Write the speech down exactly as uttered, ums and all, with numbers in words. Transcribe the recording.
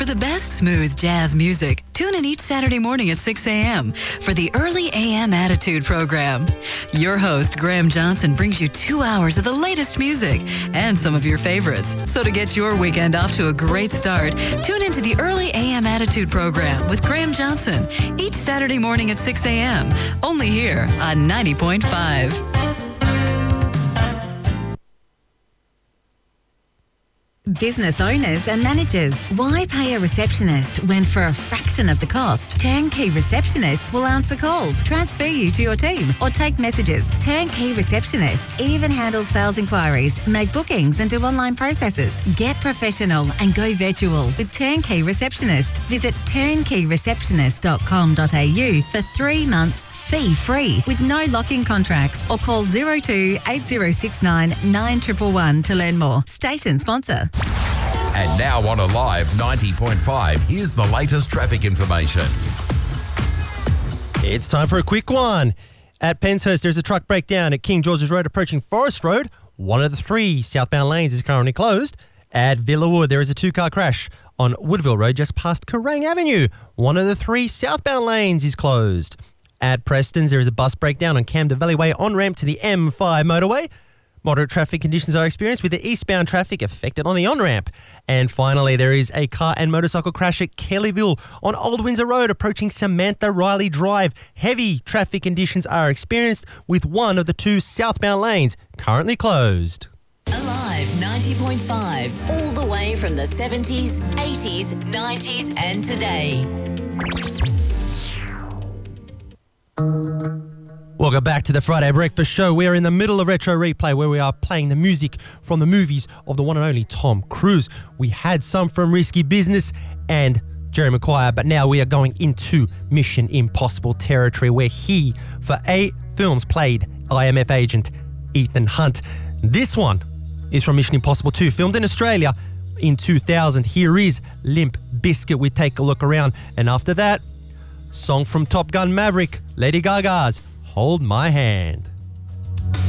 For the best smooth jazz music, tune in each Saturday morning at six a.m. for the Early A M Attitude program. Your host, Graham Johnson, brings you two hours of the latest music and some of your favorites. So to get your weekend off to a great start, tune into the Early A M Attitude program with Graham Johnson each Saturday morning at six a.m. only here on ninety point five. Business owners and managers, why pay a receptionist when for a fraction of the cost, Turnkey Receptionist will answer calls, transfer you to your team or take messages. Turnkey Receptionist even handles sales inquiries, make bookings and do online processes. Get professional and go virtual with Turnkey Receptionist. Visit turnkey receptionist dot com dot a u for three months fee-free with no lock-in contracts, or call zero two eight zero six nine nine one one one to learn more. Station sponsor. And now on Alive ninety point five, here's the latest traffic information. It's time for a quick one. At Penshurst, there's a truck breakdown at King George's Road approaching Forest Road. One of the three southbound lanes is currently closed. At Villawood, there is a two-car crash on Woodville Road just past Kerrang Avenue. One of the three southbound lanes is closed. At Preston's, there is a bus breakdown on Camden Valley Way on-ramp to the M five motorway. Moderate traffic conditions are experienced with the eastbound traffic affected on the on-ramp. And finally, there is a car and motorcycle crash at Kellyville on Old Windsor Road approaching Samantha Riley Drive. Heavy traffic conditions are experienced with one of the two southbound lanes currently closed. Alive ninety point five, all the way from the seventies, eighties, nineties and today. Welcome back to the Friday Breakfast Show. We're in the middle of Retro Replay, where we are playing the music from the movies of the one and only Tom Cruise. We had some from Risky Business and Jerry Maguire, but now we are going into Mission Impossible territory, where he, for eight films, played I M F agent Ethan Hunt. This one is from Mission Impossible two, filmed in Australia in two thousand. Here is Limp Bizkit. We take a look around, and after that, song from Top Gun Maverick, Lady Gaga's Hold My Hand.